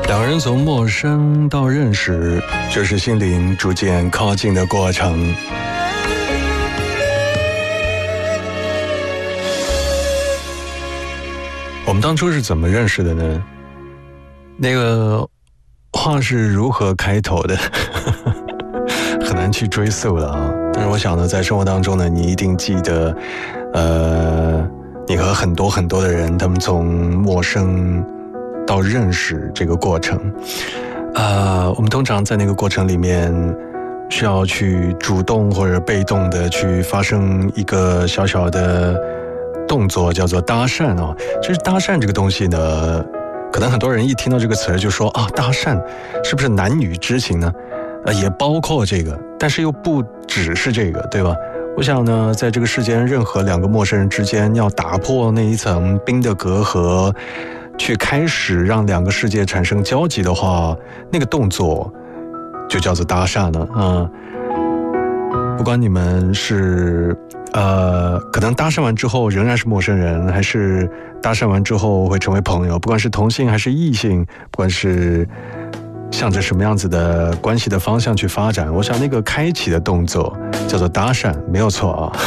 两人从陌生到认识，这是心灵逐渐靠近的过程。我们当初是怎么认识的呢？那个话是如何开头的很难去追溯了啊。但是我想呢，在生活当中呢，你一定记得你和很多的人，他们从陌生到认识这个过程。我们通常在那个过程里面需要去主动或者被动的去发生一个小小的动作，叫做搭讪哦。其实搭讪这个东西呢，可能很多人一听到这个词就说啊，搭讪是不是男女之情呢？也包括这个，但是又不只是这个，对吧？我想呢，在这个世间，任何两个陌生人之间要打破那一层冰的隔阂，去开始让两个世界产生交集的话，那个动作就叫做搭讪了。不管你们是可能搭讪完之后仍然是陌生人，还是搭讪完之后会成为朋友，不管是同性还是异性，不管是向着什么样子的关系的方向去发展，我想那个开启的动作叫做搭讪，没有错啊。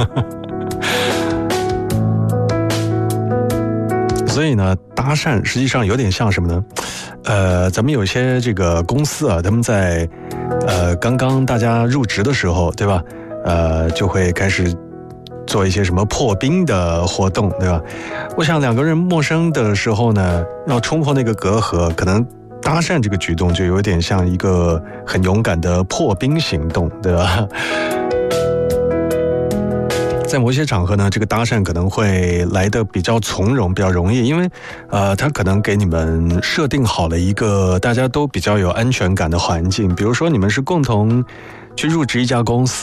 所以呢，搭讪实际上有点像什么呢？咱们有些这个公司啊，他们在刚刚大家入职的时候，对吧？就会开始做一些什么破冰的活动，对吧？我想两个人陌生的时候呢，要冲破那个隔阂，可能搭讪这个举动就有点像一个很勇敢的破冰行动，对吧？在某些场合呢，这个搭讪可能会来得比较从容，比较容易，因为它可能给你们设定好了一个大家都比较有安全感的环境，比如说你们是共同去入职一家公司。